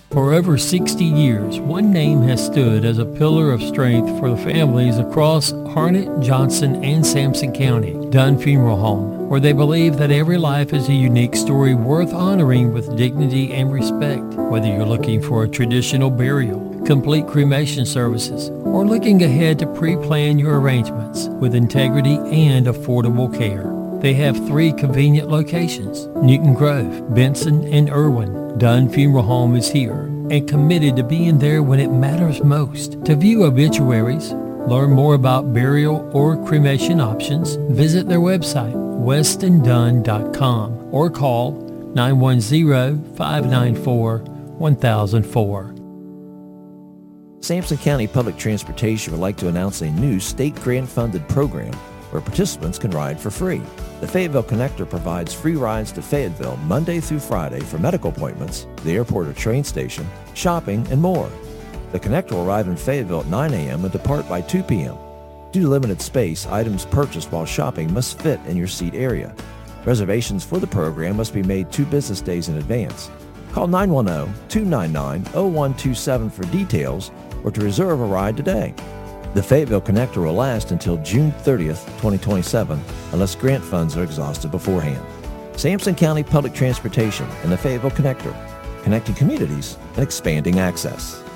For over 60 years, one name has stood as a pillar of strength for the families across Harnett, Johnson, and Sampson County, Dunn Funeral Home, where they believe that every life is a unique story worth honoring with dignity and respect. Whether you're looking for a traditional burial, complete cremation services, or looking ahead to pre-plan your arrangements with integrity and affordable care. They have 3 convenient locations, Newton Grove, Benson, and Irwin. Dunn Funeral Home is here and committed to being there when it matters most. To view obituaries, learn more about burial or cremation options, visit their website, westondunn.com, or call 910-594-1004. Sampson County Public Transportation would like to announce a new state grant-funded program where participants can ride for free. The Fayetteville Connector provides free rides to Fayetteville Monday through Friday for medical appointments, the airport or train station, shopping, and more. The Connector will arrive in Fayetteville at 9 a.m. and depart by 2 p.m. Due to limited space, items purchased while shopping must fit in your seat area. Reservations for the program must be made 2 business days in advance. Call 910-299-0127 for details or to reserve a ride today. The Fayetteville Connector will last until June 30th, 2027, unless grant funds are exhausted beforehand. Sampson County Public Transportation and the Fayetteville Connector, connecting communities and expanding access.